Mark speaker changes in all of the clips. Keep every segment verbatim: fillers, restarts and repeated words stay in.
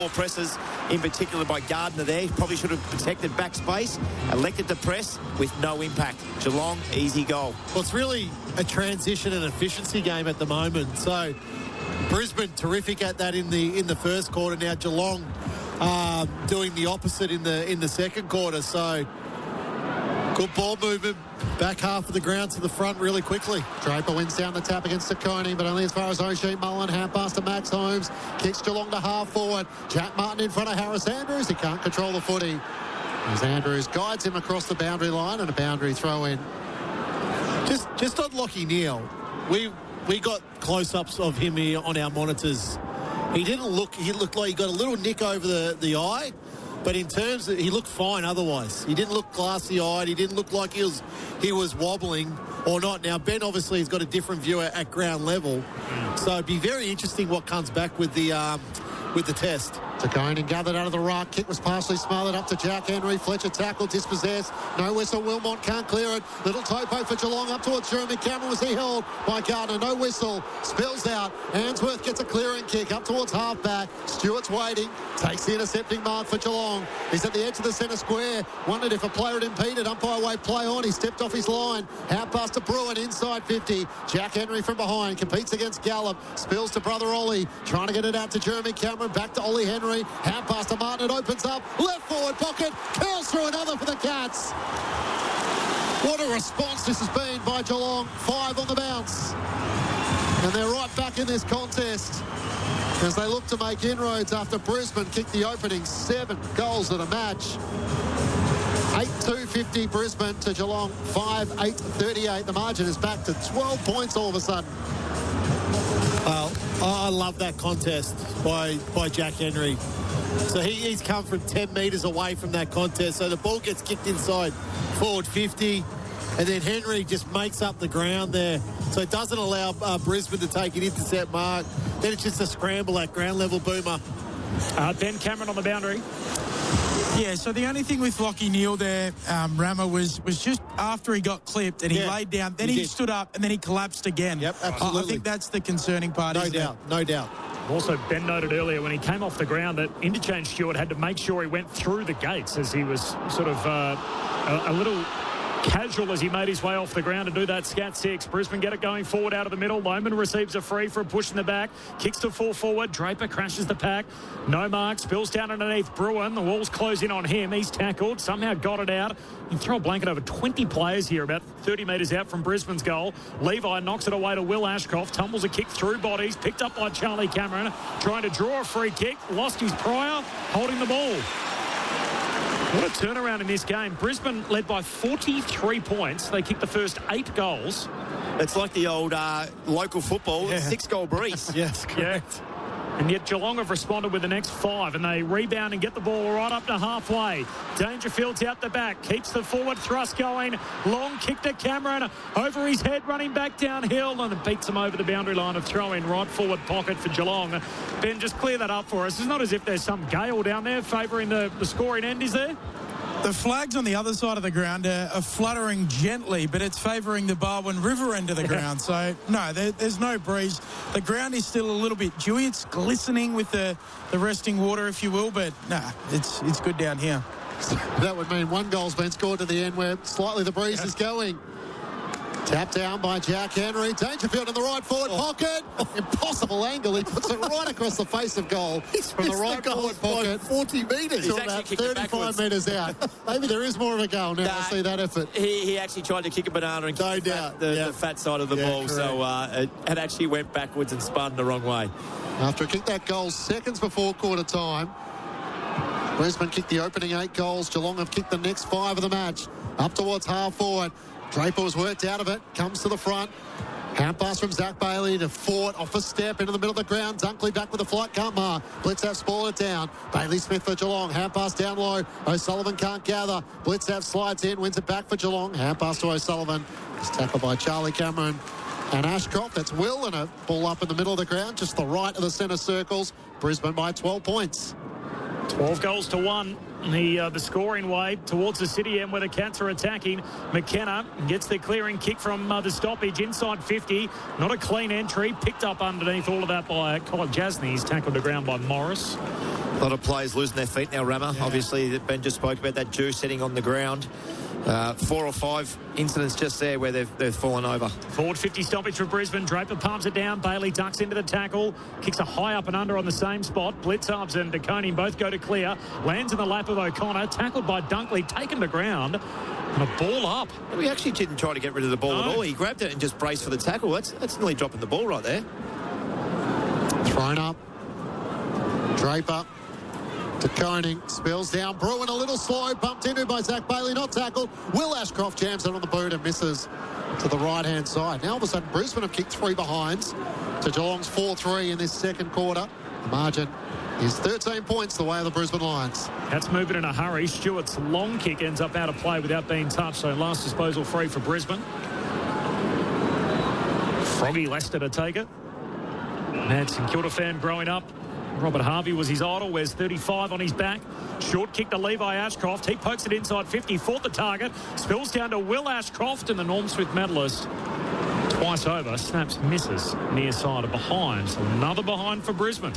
Speaker 1: presses, in particular by Gardner there. He probably should have protected back space, elected to press with no impact. Geelong, easy goal.
Speaker 2: Well, it's really a transition and efficiency game at the moment. So Brisbane terrific at that in the in the first quarter. Now Geelong um, doing the opposite in the in the second quarter. So good ball movement. Back half of the ground to the front really quickly.
Speaker 3: Draper wins down the tap against Ciccone, but only as far as O'Shea Mullen. Hand pass to Max Holmes. Kicks Geelong to half forward. Jack Martin in front of Harris Andrews. He can't control the footy. As Andrews guides him across the boundary line and a boundary throw in.
Speaker 2: Just just on Lachie Neale, we we got close-ups of him here on our monitors. He didn't look, he looked like he got a little nick over the, the eye. But in terms of, he looked fine otherwise. He didn't look glassy-eyed. He didn't look like he was he was wobbling or not. Now, Ben obviously has got a different view at, at ground level. Mm. So it'd be very interesting what comes back with the um, with the test.
Speaker 3: Ciccone gathered out of the ruck. Kick was partially smothered up to Jack Henry. Fletcher tackle, dispossessed. No whistle. Wilmot can't clear it. Little topo for Geelong up towards Jeremy Cameron. Was he held by Gardner? No whistle. Spills out. Answorth gets a clearing kick up towards half-back. Stewart's waiting. Takes the intercepting mark for Geelong. He's at the edge of the centre square. Wondered if a player had impeded. Umpire waved play on. He stepped off his line. Out pass to Bruin inside fifty. Jack Henry from behind. Competes against Gallup. Spills to brother Ollie. Trying to get it out to Jeremy Cameron. Back to Ollie Henry. Hand pass to Martin. It opens up. Left forward pocket. Curls through another for the Cats. What a response this has been by Geelong. Five on the bounce. And they're right back in this contest as they look to make inroads after Brisbane kicked the opening seven goals at a match. eight two fifty Brisbane to Geelong five eight thirty-eight. The margin is back to twelve points all of a sudden.
Speaker 2: Well, I love that contest by, by Jack Henry. So he, he's come from ten metres away from that contest. So the ball gets kicked inside forward fifty. And then Henry just makes up the ground there. So it doesn't allow uh, Brisbane to take an intercept mark. Then it's just a scramble at ground level, Boomer.
Speaker 4: Uh, Ben Cameron on the boundary.
Speaker 5: Yeah, so the only thing with Lachie Neale there, um, Rama, was was just after he got clipped and he yeah, laid down, then he, he stood up and then he collapsed again.
Speaker 2: Yep, absolutely.
Speaker 5: I, I think that's the concerning part.
Speaker 2: No doubt,
Speaker 5: it?
Speaker 2: no doubt.
Speaker 4: Also, Ben noted earlier when he came off the ground that Interchange Stewart had to make sure he went through the gates as he was sort of uh, a, a little casual as he made his way off the ground to do that scat six. Brisbane get it going forward out of the middle. Lohman receives a free for a push in the back. Kicks to full forward. Draper crashes the pack. No mark. Spills down underneath Bruin. The walls close in on him. He's tackled. Somehow got it out. You can throw a blanket over twenty players here, about thirty metres out from Brisbane's goal. Levi knocks it away to Will Ashcroft. Tumbles a kick through bodies. Picked up by Charlie Cameron. Trying to draw a free kick. Lost his prior. Holding the ball. What a turnaround in this game. Brisbane led by forty-three points. They kicked the first eight goals.
Speaker 1: It's like the old uh, local football,
Speaker 2: yeah.
Speaker 1: six-goal breeze.
Speaker 2: Yes, correct.
Speaker 4: Yeah. And yet Geelong have responded with the next five, and they rebound and get the ball right up to halfway. Dangerfield's out the back, keeps the forward thrust going. Long kick to Cameron, over his head, running back downhill, and it beats him over the boundary line of throw in right forward pocket for Geelong. Ben, just clear that up for us. It's not as if there's some gale down there favouring the, the scoring end, is there?
Speaker 5: The flags on the other side of the ground are, are fluttering gently, but it's favouring the Barwon River end of the ground. So, no, there, there's no breeze. The ground is still a little bit dewy. It's glistening with the, the resting water, if you will, but, nah, it's it's good down here.
Speaker 3: That would mean one goal's been scored to the end where slightly the breeze yeah. is going. Tapped down by Jack Henry. Dangerfield in the right forward oh. pocket. Impossible angle. He puts it right across the face of goal.
Speaker 2: He's
Speaker 3: from the right
Speaker 2: the
Speaker 3: forward pocket.
Speaker 2: forty metres.
Speaker 1: He's
Speaker 3: about thirty-five metres out. Maybe there is more of a goal now. Nah, I see that effort.
Speaker 1: He, he actually tried to kick a banana and
Speaker 3: no
Speaker 1: kick
Speaker 3: doubt.
Speaker 1: the,
Speaker 3: yeah.
Speaker 1: the fat side of the
Speaker 3: yeah,
Speaker 1: ball.
Speaker 3: correct.
Speaker 1: So uh, it, it actually went backwards and spun the wrong way.
Speaker 3: After a kick that goal seconds before quarter time, Brisbane kicked the opening eight goals. Geelong have kicked the next five of the match. Up towards half forward. Draper was worked out of it. Comes to the front. Hand pass from Zach Bailey to Fort. Off a step into the middle of the ground. Dunkley back with the flight. Can't mark. Blitzhav spoil it down. Bailey Smith for Geelong. Hand pass down low. O'Sullivan can't gather. Blitzhav slides in. Wins it back for Geelong. Hand pass to O'Sullivan. It's tackled by Charlie Cameron and Ashcroft. That's Will, and a ball up in the middle of the ground. Just the right of the centre circles. Brisbane by twelve points.
Speaker 4: twelve goals to one. The, uh, the scoring way towards the City end where the Cats are attacking. McKenna gets the clearing kick from uh, the stoppage inside fifty. Not a clean entry. Picked up underneath all of that by Colin Jasny. He's tackled the ground by Morris.
Speaker 1: A lot of players losing their feet now, Rammer.
Speaker 2: Yeah.
Speaker 1: Obviously, Ben just spoke about that Jew sitting on the ground. Uh, four or five incidents just there where they've, they've fallen over.
Speaker 4: Forward fifty stoppage for Brisbane. Draper palms it down. Bailey ducks into the tackle. Kicks a high up and under on the same spot. Blitzarves and DeConing both go to clear. Lands in the lap of O'Connor. Tackled by Dunkley. Taken to ground. And a ball up.
Speaker 1: We actually didn't try to get rid of the ball
Speaker 4: No.
Speaker 1: at all. He grabbed it and just braced for the tackle. That's, that's nearly dropping the ball right there.
Speaker 3: Thrown up. Draper. To Koning, spills down. Bruin a little slow, bumped into by Zach Bailey, not tackled. Will Ashcroft jams it on the boot and misses to the right-hand side. Now all of a sudden Brisbane have kicked three behinds to Geelong's four three in this second quarter. The margin is thirteen points the way of the Brisbane Lions.
Speaker 4: That's moving in a hurry. Stewart's long kick ends up out of play without being touched, so last disposal free for Brisbane. Froggy Lester to take it. Mad St Kilda fan growing up. Robert Harvey was his idol. Wears thirty-five on his back. Short kick to Levi Ashcroft. He pokes it inside fifty. Fought the target. Spills down to Will Ashcroft and the Norm Smith medalist. Twice over. Snaps, misses. Near side of behind. So another behind for Brisbane.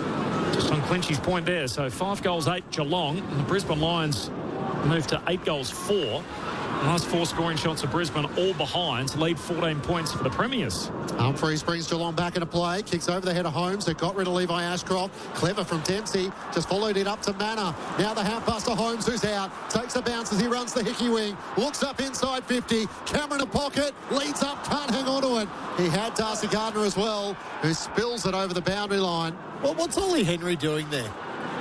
Speaker 4: Just on Clinchy's point there. So five goals, eight Geelong. And the Brisbane Lions move to eight goals, four. Last four scoring shots of Brisbane, all behinds, lead fourteen points for the Premiers.
Speaker 3: Humphreys brings Geelong back into play, kicks over the head of Holmes, who got rid of Levi Ashcroft. Clever from Dempsey, just followed it up to Manor. Now the handpass to Holmes, who's out, takes a bounce as he runs the Hickey wing, looks up inside fifty, Cameron a pocket, leads up, can't hang on to it. He had Darcy Gardner as well, who spills it over the boundary line.
Speaker 2: Well, what's Ollie Henry doing there?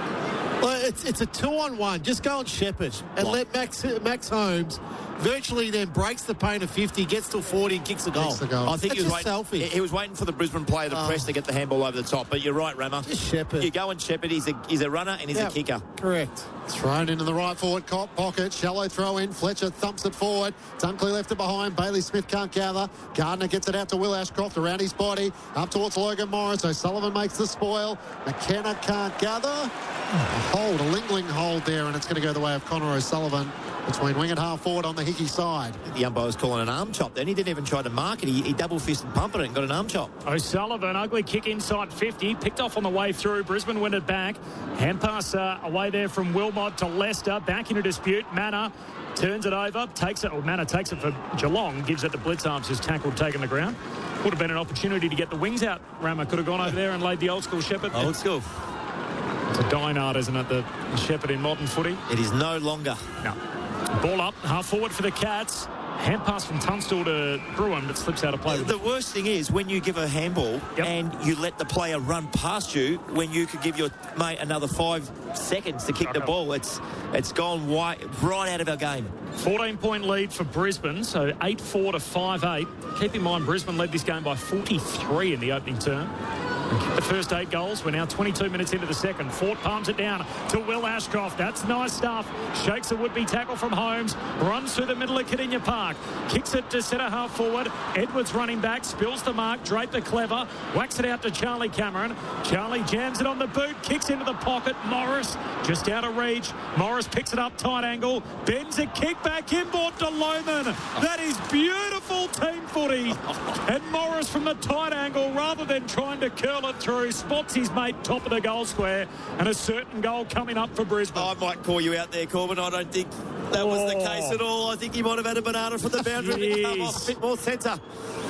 Speaker 2: Well, it's, it's a two-on-one. Just go and shepherd and
Speaker 1: What?
Speaker 2: let Max Max Holmes virtually then breaks the paint of fifty, gets to forty and kicks the goal.
Speaker 3: Kicks the goal.
Speaker 1: I think he
Speaker 2: That's
Speaker 1: was,
Speaker 2: just
Speaker 1: waiting,
Speaker 2: selfish.
Speaker 1: he- he was waiting for the Brisbane player to
Speaker 2: Oh.
Speaker 1: press to get the handball over the top. But you're right, Rammer.
Speaker 2: Just shepherd.
Speaker 1: You go and shepherd. He's a, he's a runner and he's
Speaker 2: Yep,
Speaker 1: a kicker.
Speaker 2: Correct.
Speaker 3: Thrown into the right forward cop pocket. Shallow throw in. Fletcher thumps it forward. Dunkley left it behind. Bailey Smith can't gather. Gardner gets it out to Will Ashcroft around his body. Up towards Logan Morris. O'Sullivan makes the spoil. McKenna can't gather. A hold, a lingling hold there, and it's going to go the way of Connor O'Sullivan between wing and half forward on the Hickey side.
Speaker 1: The umpire was calling an arm chop then. He didn't even try to mark it. He, he double-fisted pumped it and got an arm chop.
Speaker 4: O'Sullivan, ugly kick inside fifty. Picked off on the way through. Brisbane win it back. Hand pass uh, away there from Wilmot to Leicester. Back into dispute. Manor turns it over. Takes it. Or Manor takes it for Geelong. Gives it to Blitzarves, who's tackled, taken the ground. Would have been an opportunity to get the wings out. Rama could have gone over there and laid the old school shepherd.
Speaker 1: Old school.
Speaker 4: It's a dying art, isn't it? The shepherd in modern footy.
Speaker 1: It is no longer.
Speaker 4: No. Ball up. Half forward for the Cats. Hand pass from Tunstall to Bruin, but slips out of play.
Speaker 1: The worst thing is when you give a handball
Speaker 4: Yep.
Speaker 1: and you let the player run past you when you could give your mate another five seconds to kick the ball. It's it's gone wi- right out of our game.
Speaker 4: fourteen point lead for Brisbane, so eight four to five eight. Keep in mind, Brisbane led this game by forty-three in the opening term. The first eight goals. We're now twenty-two minutes into the second. Fort palms it down to Will Ashcroft. That's nice stuff. Shakes a would-be tackle from Holmes. Runs through the middle of Cardinia Park. Kicks it to centre half forward. Edwards running back. Spills the mark. Draper clever. Whacks it out to Charlie Cameron. Charlie jams it on the boot. Kicks into the pocket. Morris just out of reach. Morris picks it up tight angle. Bends a kick back inboard to Lohman. That is beautiful team footy. And Morris from the tight angle, rather than trying to curl it through, spots his mate top of the goal square, and a certain goal coming up for Brisbane.
Speaker 1: I might call you out there, Corbin. I don't think that was the
Speaker 4: Oh.
Speaker 1: case at all. I think he might have had a banana from the boundary and come off a bit more centre.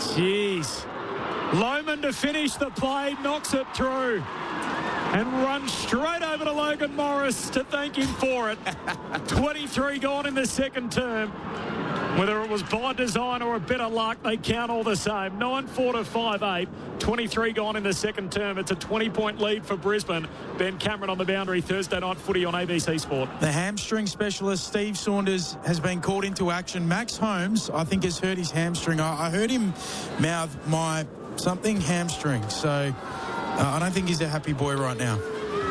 Speaker 4: Jeez. Lohman to finish the play, knocks it through and runs straight over to Logan Morris to thank him for it. twenty-three gone in the second term. Whether it was by design or a bit of luck, they count all the same. nine four to five eight. twenty-three gone in the second term. It's a twenty-point lead for Brisbane. Ben Cameron on the boundary. Thursday night footy on A B C Sport.
Speaker 5: The hamstring specialist, Steve Saunders, has been called into action. Max Holmes, I think, has hurt his hamstring. I, I heard him mouth my something hamstring. So uh, I don't think he's a happy boy right now.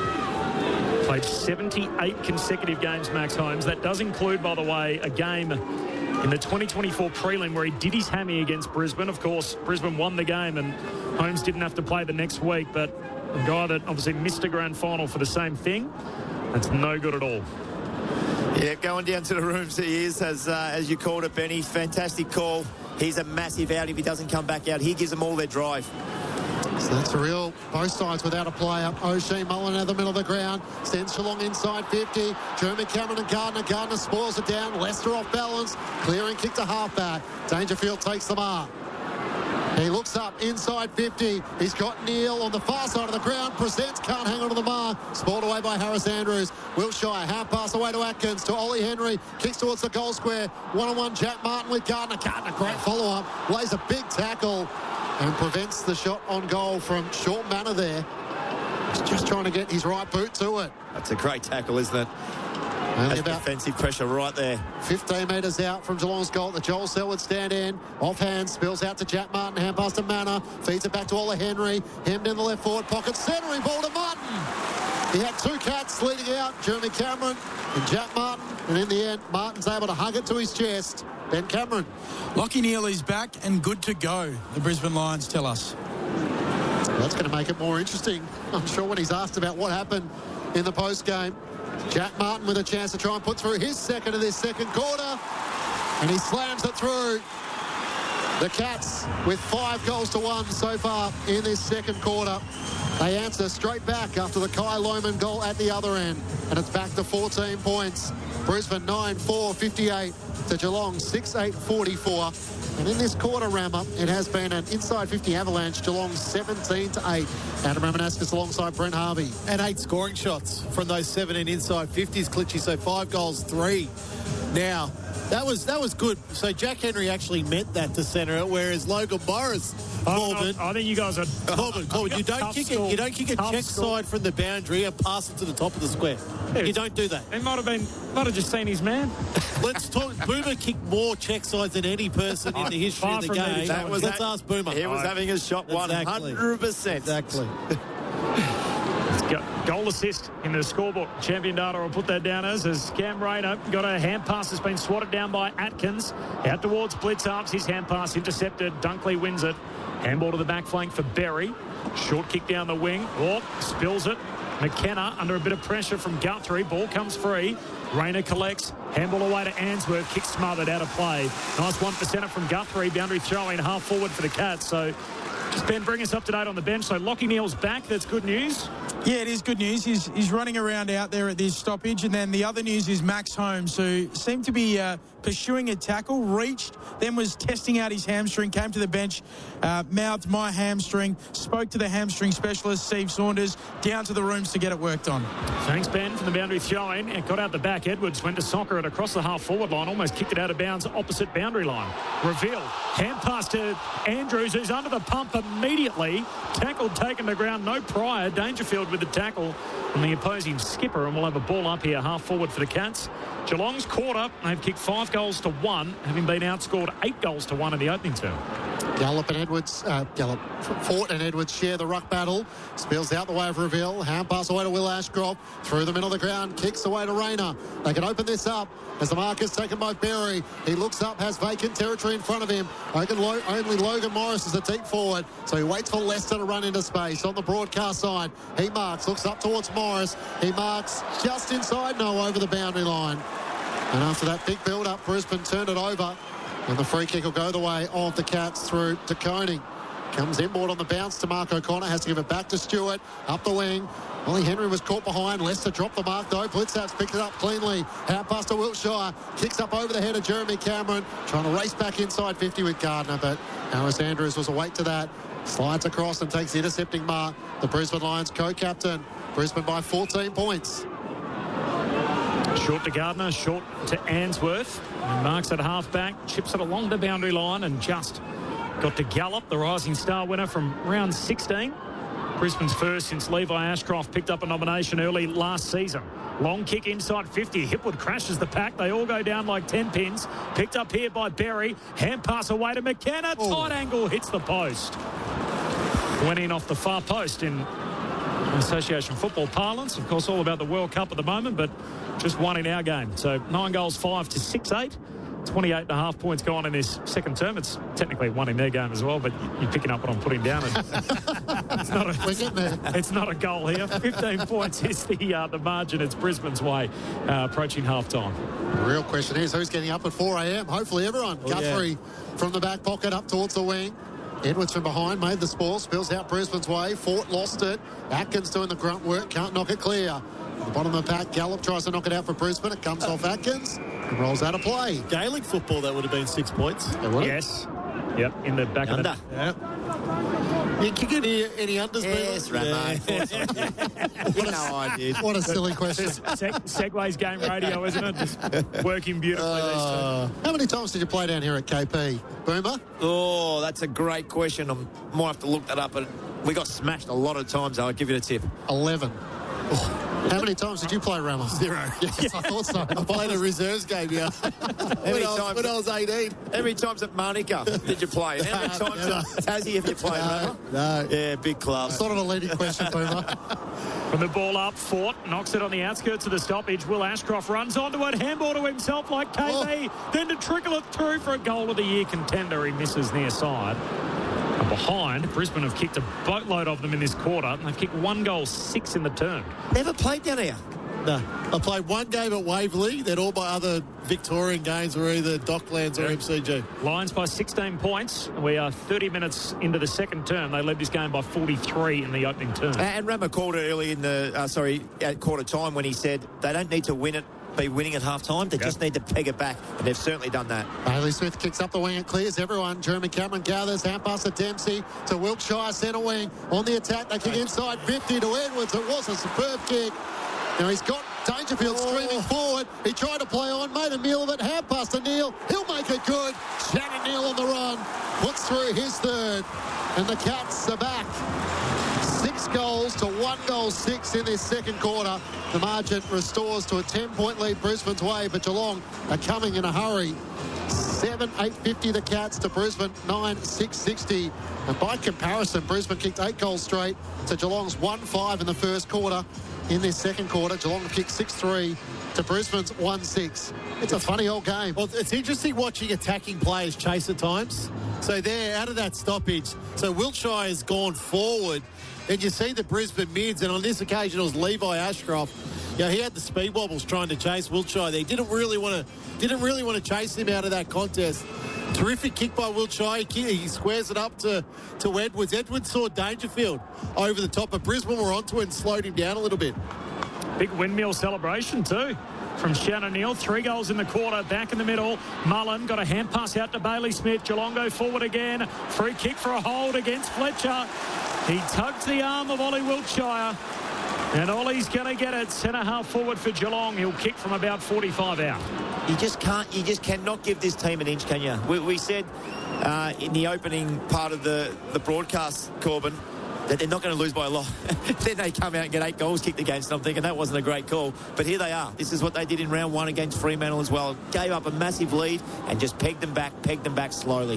Speaker 4: Played seventy-eight consecutive games, Max Holmes. That does include, by the way, a game in the twenty twenty-four prelim where he did his hammy against Brisbane. Of course, Brisbane won the game and Holmes didn't have to play the next week, but a guy that obviously missed a grand final for the same thing, that's no good at all.
Speaker 1: Yeah, going down to the rooms he is, as, uh, as you called it, Benny. Fantastic call. He's a massive out if he doesn't come back out. He gives them all their drive.
Speaker 3: So that's a real, both sides without a player. O'Shea Mullen at the middle of the ground. Sends Geelong inside fifty. Jeremy Cameron and Gardner. Gardner spoils it down. Leicester off balance. Clearing kick to halfback. Dangerfield takes the mark. He looks up inside fifty. He's got Neil on the far side of the ground. Presents, can't hang on to the mark. Spoiled away by Harris Andrews. Wilshire, half pass away to Atkins, to Ollie Henry. Kicks towards the goal square. One-on-one Jack Martin with Gardner. Gardner, great follow-up. Lays a big tackle and prevents the shot on goal from short manner there. He's just trying to get his right boot to it.
Speaker 1: That's a great tackle, isn't it?
Speaker 3: Only
Speaker 1: That's
Speaker 3: about
Speaker 1: defensive pressure right there.
Speaker 3: fifteen metres out from Geelong's goal. The Joel Selwood stand in. Offhand, spills out to Jack Martin. Hand pass to Manor. Feeds it back to Ollie Henry. Hemmed in the left forward pocket. Centering ball to Martin. He had two cats leading out. Jeremy Cameron and Jack Martin. And in the end, Martin's able to hug it to his chest. Ben Cameron.
Speaker 5: Lachie Neale is back and good to go, the Brisbane Lions tell us.
Speaker 3: That's going to make it more interesting. I'm sure when he's asked about what happened in the post-game. Jack Martin with a chance to try and put through his second of this second quarter. And he slams it through. The Cats with five goals to one so far in this second quarter. They answer straight back after the Kai Lohmann goal at the other end. And it's back to fourteen points. Brisbane nine four fifty-eight to Geelong six eight forty-four. And in this quarter rammer, it has been an inside fifty avalanche. Geelong seventeen to eight. Adam Ramanaskas alongside Brent Harvey.
Speaker 2: And eight scoring shots from those seventeen inside fifties, Klitschy. So five goals, three. Now, that was that was good. So Jack Henry actually meant that to centre it, whereas Logan Morris, Corbin,
Speaker 4: I, I think you guys are...
Speaker 2: Corbin, Corbin, you don't
Speaker 4: Tough
Speaker 2: kick
Speaker 4: score.
Speaker 2: it. You don't kick a
Speaker 4: Tough
Speaker 2: check
Speaker 4: score.
Speaker 2: side from the boundary and pass it to the top of the square.
Speaker 4: Yeah.
Speaker 2: You don't do that.
Speaker 4: He might have been... Might have just seen his man.
Speaker 2: Let's talk. Boomer kicked more check sides than any person in the history
Speaker 4: Far
Speaker 2: of the
Speaker 4: from me to
Speaker 2: game.
Speaker 4: That
Speaker 1: was
Speaker 2: Let's
Speaker 1: that-
Speaker 2: ask Boomer.
Speaker 1: He was having his shot one
Speaker 2: Exactly.
Speaker 1: hundred percent.
Speaker 2: Exactly.
Speaker 4: Go- Goal assist in the scorebook. Champion data will put that down as as Cam Rayner got a hand pass that's been swatted down by Atkins. Out towards Blitz Arps. His hand pass intercepted. Dunkley wins it. Handball to the back flank for Berry. Short kick down the wing. Oh, spills it. McKenna under a bit of pressure from Guthrie. Ball comes free. Rayner collects. Handball away to Answorth. Kick smothered out of play. Nice one percenter from Guthrie. Boundary throw in half forward for the Cats. So just Ben, bring us up to date on the bench. So Lachie Neale's back. That's good news.
Speaker 5: Yeah, it is good news. He's, he's running around out there at this stoppage. And then the other news is Max Holmes, who seemed to be uh, pursuing a tackle, reached, then was testing out his hamstring, came to the bench, uh, mouthed my hamstring, spoke to the hamstring specialist, Steve Saunders, down to the rooms to get it worked on.
Speaker 4: Thanks, Ben, from the boundary throw-in. And got out the back. Edwards went to soccer it across the half-forward line, almost kicked it out of bounds opposite boundary line. Reveal. Hand pass to Andrews, who's under the pump immediately. Tackled, taken to ground, no prior. Dangerfield with the tackle from the opposing skipper, and we'll have a ball up here, half-forward for the Cats. Geelong's caught up. They've kicked five goals to one, having been outscored eight goals to one in the opening term.
Speaker 3: Gallop and Edwards, uh, Gallop, Fort and Edwards share the ruck battle. Spills out the way of Reveal. Hand pass away to Will Ashcroft. Through the middle of the ground. Kicks away to Rayner. They can open this up as the mark is taken by Berry. He looks up, has vacant territory in front of him. Only Logan Morris is a deep forward. So he waits for Leicester to run into space. On the broadcast side, he marks. Looks up towards Morris. He marks just inside. No, over the boundary line. And after that big build-up, Brisbane turned it over. And the free kick will go the way of the Cats through to Koning. Comes inboard on the bounce to Mark O'Connor. Has to give it back to Stewart. Up the wing. Ollie Henry was caught behind. Leicester dropped the mark though. Blitzat's picked it up cleanly. Out past to Wiltshire. Kicks up over the head of Jeremy Cameron. Trying to race back inside fifty with Gardner. But Harris Andrews was awake to that. Slides across and takes the intercepting mark. The Brisbane Lions co-captain. Brisbane by fourteen points.
Speaker 4: Short to Gardner, short to Answorth. And marks at half-back, chips it along the boundary line and just got to Gallop, the Rising Star winner from round sixteen. Brisbane's first since Levi Ashcroft picked up a nomination early last season. Long kick inside fifty. Hipwood crashes the pack. They all go down like ten pins. Picked up here by Berry. Hand pass away to McKenna.
Speaker 2: Oh.
Speaker 4: Tight angle hits the post. Went in off the far post in Association football parlance. Of course, all about the World Cup at the moment, but just one in our game. So nine goals, five to six eight. twenty-eight and a half points gone in this second term. It's technically one in their game as well, but you're picking up what I'm putting down. It's not a,
Speaker 3: We're getting there.
Speaker 4: it's not a goal here. fifteen points is the uh, the margin. It's Brisbane's way, uh, approaching half-time.
Speaker 3: The real question is who's getting up at four a.m. Hopefully everyone.
Speaker 2: Oh, yeah.
Speaker 3: Guthrie from the back pocket up towards the wing. Edwards from behind made the spoil, spills out Brisbane's way. Fort lost it. Atkins doing the grunt work, can't knock it clear. At the bottom of the pack, Gallup tries to knock it out for Brisbane. It comes off Atkins and rolls out of play.
Speaker 2: Gaelic football, that would have been six points.
Speaker 4: Yes. Yep, in the back
Speaker 1: Under.
Speaker 4: of the...
Speaker 2: Yeah. You kick any, any unders?
Speaker 1: Yes,
Speaker 2: Boomer?
Speaker 1: Ramo. You know I did.
Speaker 3: What a silly question.
Speaker 4: Se- Segway's game radio, isn't it? Just working beautifully, these two.
Speaker 3: How many times did you play down here at K P, Boomer?
Speaker 1: Oh, that's a great question. I might have to look that up. But we got smashed a lot of times. I'll give you a tip.
Speaker 3: eleven. Oh. How many times did you play Ramos?
Speaker 2: Zero.
Speaker 3: Yes, I thought so.
Speaker 2: I played a reserves game, yeah. when, I was, when I was eighteen.
Speaker 1: How many times at Monica did you play? How many times
Speaker 2: Never.
Speaker 1: at Tassie have you played?
Speaker 2: No, no.
Speaker 1: Yeah, big club.
Speaker 3: Sort of a leading question, Boomer.
Speaker 4: From the ball up, Fort knocks it on the outskirts of the stoppage. Will Ashcroft runs onto it, handball to himself like K B, oh. then to trickle it through for a goal of the year contender. He misses near side. And behind, Brisbane have kicked a boatload of them in this quarter. They've kicked one goal, six in the term.
Speaker 1: Never played down here.
Speaker 2: No. I played one game at Waverley. Then all my other Victorian games were either Docklands or M C G.
Speaker 4: Lions by sixteen points. We are thirty minutes into the second term. They led this game by forty-three in the opening term.
Speaker 1: And Ramo called it early in the, uh, sorry, at quarter time when he said they don't need to win it, be winning at half time. They yep. just need to peg it back. And they've certainly done that.
Speaker 3: Bailey Smith kicks up the wing. It clears everyone. Jeremy Cameron gathers. Hand pass to Dempsey to Wiltshire centre wing. On the attack, they kick inside fifty to Edwards. It was a superb kick. Now he's got Dangerfield oh. streaming forward. He tried to play on, made a meal of it. Hand pass to Neil. He'll make it good. Shannon Neil on the run. Puts through his third. And the Cats are back. Six goals to one goal six in this second quarter. The margin restores to a ten-point lead Brisbane's way, but Geelong are coming in a hurry. seven eight fifty the Cats to Brisbane nine six sixty. And by comparison, Brisbane kicked eight goals straight to Geelong's one five in the first quarter. In this second quarter, Geelong have kicked six three to Brisbane's one six. It's a funny old game.
Speaker 2: Well, it's interesting watching attacking players chase at times. So they're out of that stoppage. So Wiltshire has gone forward. And you see the Brisbane mids, and on this occasion it was Levi Ashcroft. Yeah, he had the speed wobbles trying to chase Wiltshire there. Didn't really want to, didn't really want to chase him out of that contest. Terrific kick by Wiltshire. He, he squares it up to, to Edwards. Edwards saw Dangerfield over the top, but Brisbane were onto it and slowed him down a little bit.
Speaker 4: Big windmill celebration too from Shannon Neil. Three goals in the quarter, back in the middle. Mullen got a hand pass out to Bailey Smith. Geelong go forward again. Free kick for a hold against Fletcher. He tugs the arm of Ollie Wiltshire. And Ollie's going to get it. Centre half forward for Geelong. He'll kick from about forty-five out.
Speaker 1: You just can't, you just cannot give this team an inch, can you? We, we said uh, in the opening part of the, the broadcast, Corbin, that they're not going to lose by a lot. Then they come out and get eight goals kicked against them. I'm thinking that wasn't a great call. But here they are. This is what they did in round one against Fremantle as well. Gave up a massive lead and just pegged them back, pegged them back slowly.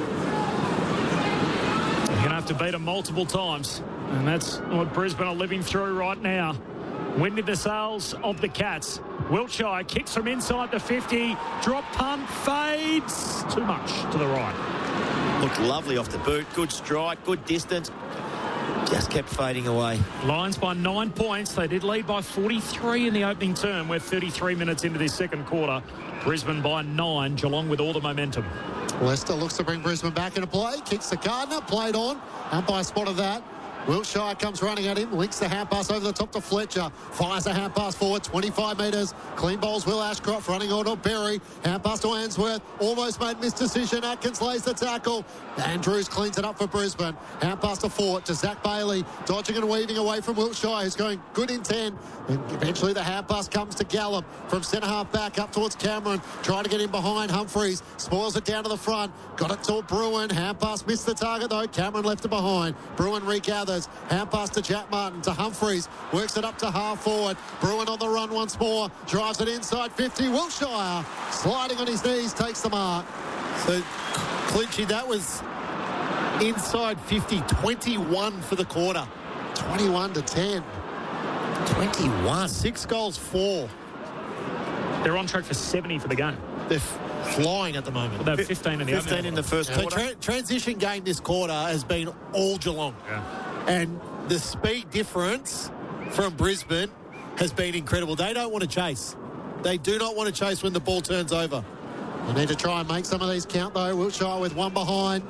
Speaker 4: You're going to have to beat them multiple times. And that's what Brisbane are living through right now. Wind in the sails of the Cats. Wiltshire kicks from inside the fifty. Drop punt, fades. Too much to the right.
Speaker 1: Looked lovely off the boot. Good strike, good distance. Just kept fading away.
Speaker 4: Lions by nine points. They did lead by forty-three in the opening term. We're thirty-three minutes into this second quarter. Brisbane by nine. Geelong with all the momentum.
Speaker 3: Leicester looks to bring Brisbane back into play. Kicks to Gardner. Played on. Umpire spotted that. Wiltshire comes running at him, links the hand pass over the top to Fletcher, fires a hand pass forward, twenty-five metres, clean bowls Will Ashcroft, running on to Berry, hand pass to Ainsworth, almost made misdecision, Atkins lays the tackle, Andrews cleans it up for Brisbane, hand pass to Fort, to Zach Bailey, dodging and weaving away from Wiltshire, who's going good in ten, and eventually the hand pass comes to Gallup, from centre half back up towards Cameron, trying to get in behind Humphreys, spoils it down to the front, got it to Bruin, hand pass missed the target though, Cameron left it behind, Bruin regathers, hand pass to Jack Martin, to Humphreys, works it up to half forward, Bruin on the run once more, drives it inside fifty, Wiltshire sliding on his knees, takes the mark.
Speaker 2: So, Clinchy, that was inside fifty, twenty-one for the quarter.
Speaker 3: twenty-one to ten.
Speaker 1: twenty-one.
Speaker 2: Six goals, four.
Speaker 4: They're on track for seventy for the game.
Speaker 2: They're f- flying at the moment.
Speaker 4: They're fifteen in the
Speaker 1: fifteen in the first
Speaker 2: So
Speaker 1: quarter.
Speaker 2: tra- transition game this quarter has been all Geelong.
Speaker 4: Yeah.
Speaker 2: And the speed difference from Brisbane has been incredible. They don't want to chase. They do not want to chase when the ball turns over.
Speaker 3: They need to try and make some of these count though. Wiltshire with one behind.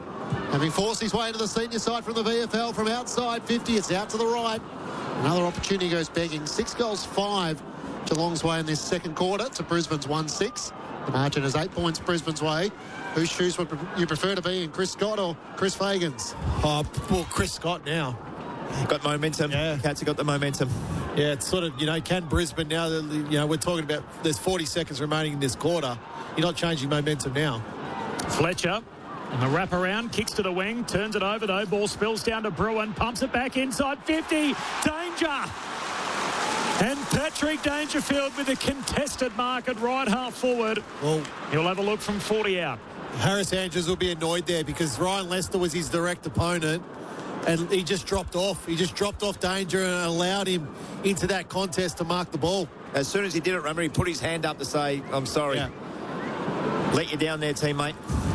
Speaker 3: Having forced his way into the senior side from the V F L from outside fifty, it's out to the right. Another opportunity goes begging. Six goals, five Geelong's way in this second quarter to Brisbane's one six. The margin is eight points Brisbane's way. Whose shoes would you prefer to be in, Chris Scott or Chris Fagan's?
Speaker 2: Oh, well, Chris Scott now.
Speaker 1: Got momentum.
Speaker 2: Yeah.
Speaker 1: Cats have got the momentum.
Speaker 2: Yeah, it's sort of, you know, can Brisbane now, that, you know, we're talking about there's forty seconds remaining in this quarter. You're not changing momentum now.
Speaker 4: Fletcher. And the wraparound, kicks to the wing, turns it over though, ball spills down to Bruin, pumps it back inside fifty, danger! And Patrick Dangerfield with a contested mark at right half forward.
Speaker 2: Well,
Speaker 4: he'll have a look from forty out.
Speaker 2: Harris Andrews will be annoyed there because Ryan Lester was his direct opponent and he just dropped off. He just dropped off Danger and allowed him into that contest to mark the ball.
Speaker 1: As soon as he did it, remember, he put his hand up to say, I'm sorry.
Speaker 2: Yeah.
Speaker 1: Let you down there, teammate.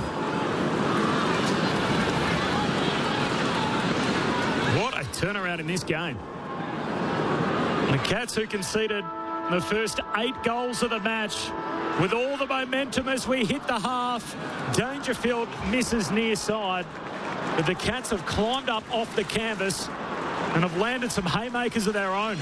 Speaker 4: What a turnaround in this game. The Cats, who conceded the first eight goals of the match, with all the momentum as we hit the half. Dangerfield misses near side, but the Cats have climbed up off the canvas and have landed some haymakers of their own.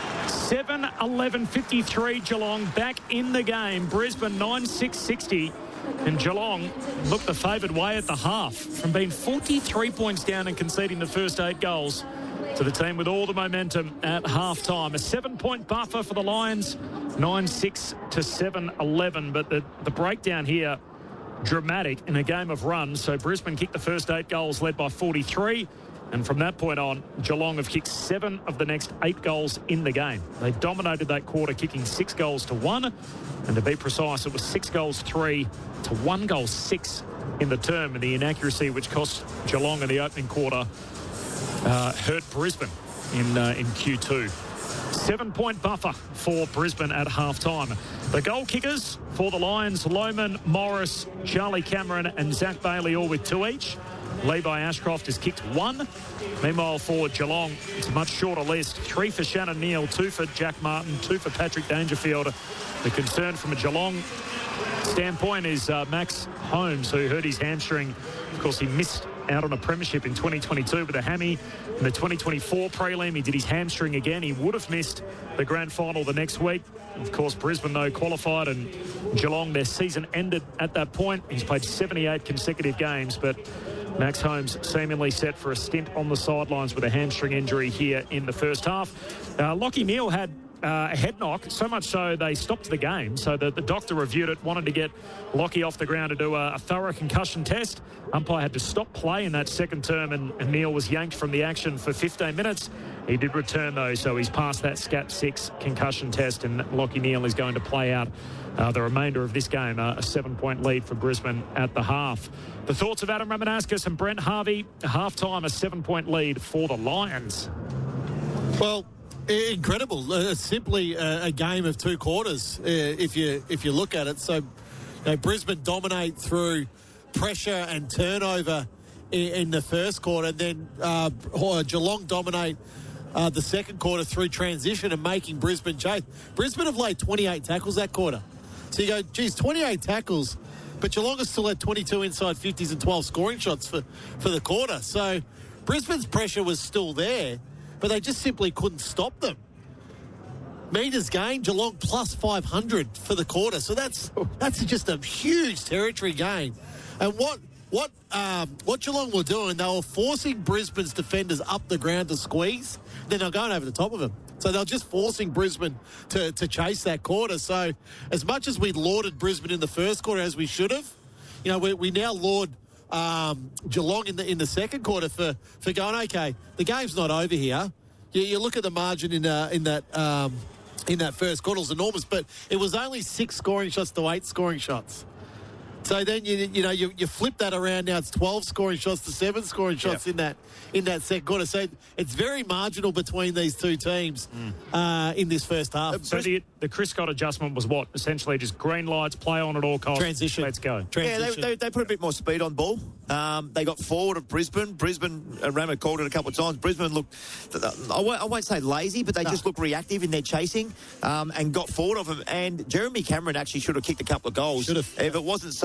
Speaker 4: seven eleven fifty-three Geelong back in the game. Brisbane nine six sixty. And Geelong looked the favoured way at the half, from being forty-three points down and conceding the first eight goals to the team with all the momentum at half-time. A seven-point buffer for the Lions, nine six to seven eleven. But the, the breakdown here, dramatic in a game of runs. So Brisbane kicked the first eight goals, led by forty-three. And from that point on, Geelong have kicked seven of the next eight goals in the game. They dominated that quarter, kicking six goals to one. And to be precise, it was six goals three to one goal six in the term. And the inaccuracy which cost Geelong in the opening quarter uh, hurt Brisbane in, uh, in Q two. Seven-point buffer for Brisbane at half-time. The goal kickers for the Lions, Lohman, Morris, Charlie Cameron and Zach Bailey, all with two each. Levi Ashcroft has kicked one. Meanwhile, for Geelong, it's a much shorter list. Three for Shannon Neal, two for Jack Martin, two for Patrick Dangerfield. The concern from a Geelong standpoint is uh, Max Holmes, who hurt his hamstring. Of course, he missed out on a premiership in twenty twenty-two with a hammy. In the twenty twenty-four prelim, he did his hamstring again. He would have missed the grand final the next week. Of course, Brisbane, though, qualified, and Geelong, their season ended at that point. He's played seventy-eight consecutive games, but Max Holmes seemingly set for a stint on the sidelines with a hamstring injury here in the first half. Uh, Lachie Neale had uh, a head knock, so much so they stopped the game. So the, the doctor reviewed it, wanted to get Lachie off the ground to do a, a thorough concussion test. Umpire had to stop play in that second term, and, and Neale was yanked from the action for fifteen minutes. He did return, though, so he's passed that SCAT six concussion test, and Lachie Neale is going to play out uh, the remainder of this game, uh, a seven-point lead for Brisbane at the half. The thoughts of Adam Ramanauskas and Brent Harvey. Half-time, a seven-point lead for the Lions.
Speaker 2: Well, incredible. Uh, simply a, a game of two quarters, uh, if you if you look at it. So, you know, Brisbane dominate through pressure and turnover in, in the first quarter. Then uh, Geelong dominate uh, the second quarter through transition and making Brisbane chase. Brisbane have laid twenty-eight tackles that quarter. So you go, geez, twenty-eight tackles, but Geelong has still had twenty-two inside fifties and twelve scoring shots for, for the quarter. So Brisbane's pressure was still there, but they just simply couldn't stop them. Metres gained, Geelong plus five hundred for the quarter. So that's that's just a huge territory gain. And what what um, what Geelong were doing, they were forcing Brisbane's defenders up the ground to squeeze. Then they're going over the top of them. So they're just forcing Brisbane to, to chase that quarter. So as much as we lauded Brisbane in the first quarter, as we should have, you know, we, we now laud um, Geelong in the in the second quarter for, for going, okay, the game's not over here. You, you look at the margin in uh, in that um, in that first quarter, it was enormous, but it was only six scoring shots to eight scoring shots. So then you you know you, you flip that around. Now it's twelve scoring shots to seven scoring shots yep. in that in that second quarter. So it's very marginal between these two teams mm. uh, in this first half.
Speaker 4: So the, the Chris Scott adjustment was what? Essentially just green lights, play on at all costs.
Speaker 2: Transition.
Speaker 4: Let's go.
Speaker 2: Transition.
Speaker 1: Yeah, they, they, they put a bit more speed on ball. Um, they got forward of Brisbane. Brisbane, uh, Rammer called it a couple of times. Brisbane looked, I won't, I won't say lazy, but they no. just looked reactive in their chasing um, and got forward of them. And Jeremy Cameron actually should have kicked a couple of goals.
Speaker 2: Should have.
Speaker 1: If it wasn't so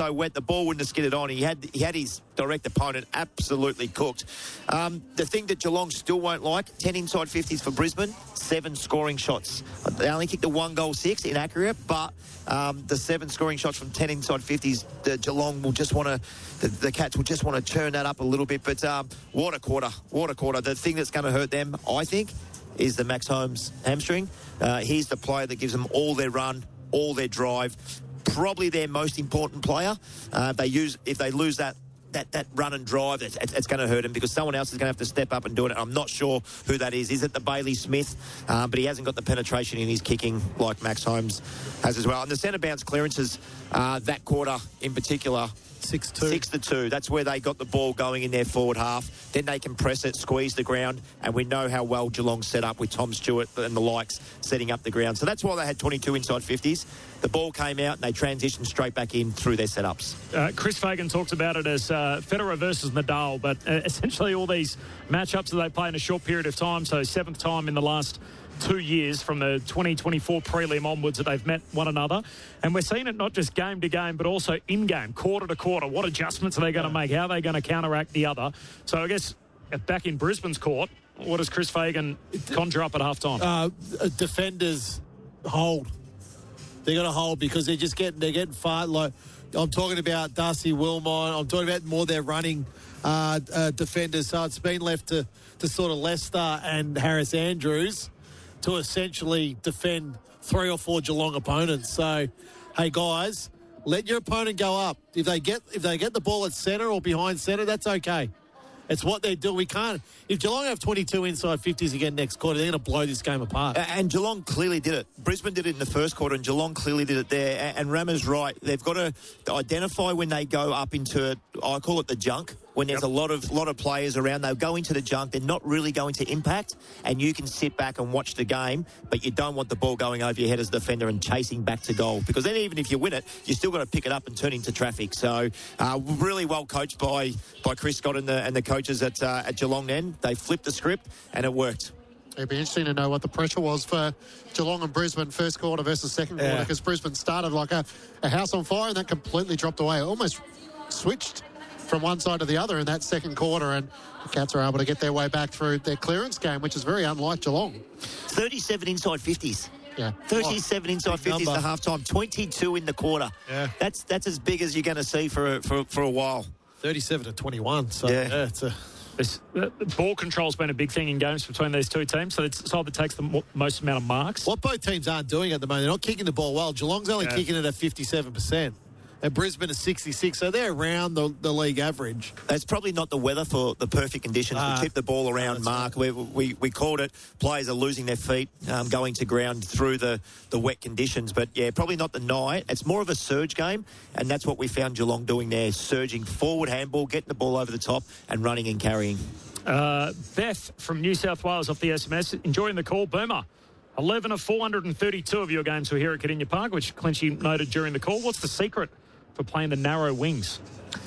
Speaker 1: so wet, the ball wouldn't have skidded on. He had he had his direct opponent absolutely cooked. Um, the thing that Geelong still won't like, ten inside fifties for Brisbane, seven scoring shots. They only kicked a one goal six, inaccurate, but um, the seven scoring shots from ten inside fifties, the Geelong will just want to, the, the Cats will just want to turn that up a little bit. But um, what a quarter, what a quarter. The thing that's going to hurt them, I think, is the Max Holmes hamstring. Uh, he's the player that gives them all their run, all their drive, probably their most important player. Uh, if they use, if they lose that that that run and drive, it's, it's going to hurt him because someone else is going to have to step up and do it. I'm not sure who that is. Is it the Bailey Smith? Uh, but he hasn't got the penetration in his kicking like Max Holmes has as well. And the centre bounce clearances, uh, that quarter in particular,
Speaker 2: Six two.
Speaker 1: Six to two. That's where they got the ball going in their forward half. Then they can press it, squeeze the ground, and we know how well Geelong set up with Tom Stewart and the likes setting up the ground. So that's why they had twenty-two inside fifties. The ball came out and they transitioned straight back in through their setups.
Speaker 4: Uh, Chris Fagan talked about it as uh, Federer versus Nadal, but uh, essentially all these matchups that they play in a short period of time, so seventh time in the last two years from the twenty twenty-four prelim onwards that they've met one another. And we're seeing it not just game to game, but also in-game, quarter to quarter. What adjustments are they going to make? How are they going to counteract the other? So I guess back in Brisbane's court, what does Chris Fagan conjure up at halftime?
Speaker 2: Uh, defenders hold. They're going to hold because they're just getting, they're getting far. Like, I'm talking about Darcy Wilmot. I'm talking about more their running uh, uh, defenders. So it's been left to, to sort of Leicester and Harris Andrews to essentially defend three or four Geelong opponents. So, hey guys, let your opponent go up. If they get if they get the ball at centre or behind centre, that's okay. It's what they do. We can't. If Geelong have twenty-two inside fifties again next quarter, they're going to blow this game apart.
Speaker 1: And Geelong clearly did it. Brisbane did it in the first quarter, and Geelong clearly did it there. And Rama's right. They've got to identify when they go up into, I call it the junk, when there's yep. a lot of lot of players around. They'll go into the junk. They're not really going to impact, and you can sit back and watch the game, but you don't want the ball going over your head as a defender and chasing back to goal, because then even if you win it, you still got to pick it up and turn into traffic. So uh, really well coached by by Chris Scott and the and the coaches at uh, at Geelong. Then they flipped the script and it worked.
Speaker 3: It'd be interesting to know what the pressure was for Geelong and Brisbane first quarter versus second quarter,
Speaker 2: yeah.
Speaker 3: because Brisbane started like a, a house on fire and that completely dropped away. It almost switched from one side to the other in that second quarter, and the Cats are able to get their way back through their clearance game, which is very unlike Geelong.
Speaker 1: thirty-seven inside fifties.
Speaker 3: Yeah.
Speaker 1: thirty-seven oh, inside fifties at half time, twenty-two in the quarter.
Speaker 2: Yeah.
Speaker 1: That's that's as big as you're going to see for, for, for a while.
Speaker 2: thirty-seven to twenty-one. So, yeah,
Speaker 1: yeah
Speaker 2: it's a...
Speaker 4: This, uh, ball control's been a big thing in games between these two teams, so it's the side that takes the mo- most amount of marks.
Speaker 2: What both teams aren't doing at the moment, they're not kicking the ball well. Geelong's only
Speaker 4: yeah.
Speaker 2: kicking it at fifty-seven percent. And Brisbane is sixty-six, so they're around the, the league average.
Speaker 1: It's probably not the weather for the perfect conditions
Speaker 2: Ah,
Speaker 1: to tip the ball around,
Speaker 2: no,
Speaker 1: Mark.
Speaker 2: right.
Speaker 1: We, we we called it. Players are losing their feet, um, going to ground through the, the wet conditions. But, yeah, probably not the night. It's more of a surge game, and that's what we found Geelong doing there, surging forward handball, getting the ball over the top and running and carrying.
Speaker 4: Uh, Beth from New South Wales off the S M S, enjoying the call. Boomer, eleven of four hundred thirty-two of your games were here at Kardinia Park, which Clinchy noted during the call. What's the secret for playing the narrow wings?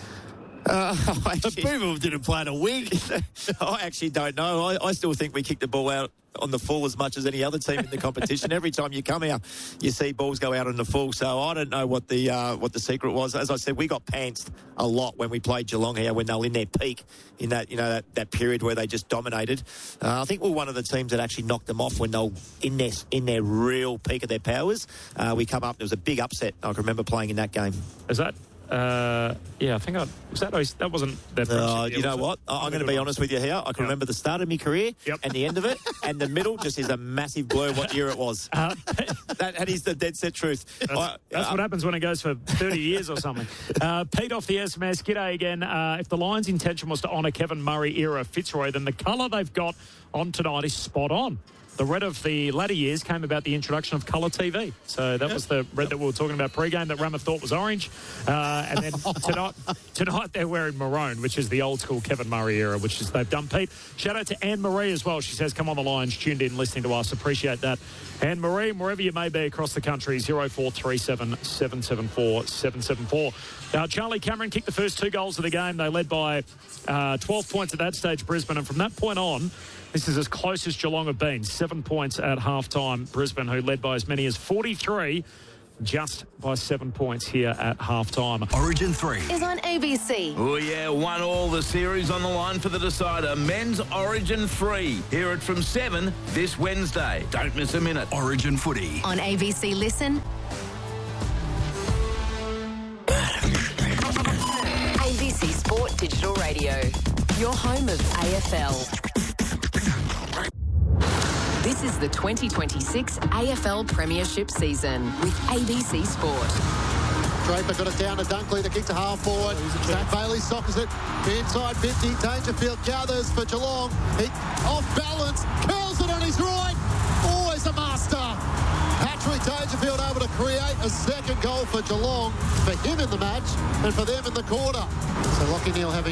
Speaker 1: Uh, I
Speaker 2: The
Speaker 1: actually,
Speaker 2: Boomer didn't play a wing.
Speaker 1: I actually don't know. I, I still think we kick the ball out on the full as much as any other team in the competition. Every time you come out, you see balls go out on the full. So I don't know what the uh, what the secret was. As I said, we got pantsed a lot when we played Geelong here, when they were in their peak, in that you know that, that period where they just dominated. Uh, I think we're one of the teams that actually knocked them off when they were in their in their real peak of their powers. Uh, we come up. There was a big upset. I can remember playing in that game.
Speaker 4: Is that? Uh, yeah, I think I was that. That wasn't that.
Speaker 1: Uh, you know what? I'm going to be honest with you here. I can
Speaker 4: Yeah.
Speaker 1: remember the start of my career
Speaker 4: Yep.
Speaker 1: and the end of it, and the middle just is a massive blur what year it was.
Speaker 4: Uh,
Speaker 1: that, that is the dead set truth.
Speaker 4: That's,
Speaker 1: I-
Speaker 4: that's
Speaker 1: uh,
Speaker 4: what happens when it goes for thirty years or something. Uh, Pete off the S M S, g'day again. Uh, if the Lions' intention was to honour Kevin Murray era Fitzroy, then the colour they've got on tonight is spot on. The red of the latter years came about the introduction of colour T V. So that was the red that we were talking about pre-game that Rama thought was orange. Uh, and then tonight, tonight they're wearing maroon, which is the old school Kevin Murray era, which is they've done. Pete, shout out to Anne Marie as well. She says, come on the Lions, tuned in, listening to us. Appreciate that. Anne Marie, wherever you may be across the country, zero four three seven, seven seven four, seven seven four. Now, Charlie Cameron kicked the first two goals of the game. They led by uh, twelve points at that stage, Brisbane. And from that point on, this is as close as Geelong have been. Seven points at half-time. Brisbane, who led by as many as forty-three, just by seven points here at half-time.
Speaker 6: Origin three
Speaker 7: is on A B C.
Speaker 8: Oh, yeah, one all, the series on the line for the decider. Men's Origin three. Hear it from seven this Wednesday. Don't miss a minute.
Speaker 6: Origin footy.
Speaker 7: On A B C Listen. A B C Sport Digital Radio. Your home of A F L. This is the twenty twenty-six A F L Premiership season with A B C Sport.
Speaker 3: Draper got it down to Dunkley, the kick to half forward. Zach Bailey sockers it inside fifty. Dangerfield gathers for Geelong. He off balance, curls it on his right. Always a master. Patrick Dangerfield able to create a second goal for Geelong, for him in the match and for them in the quarter. So Lachie Neale having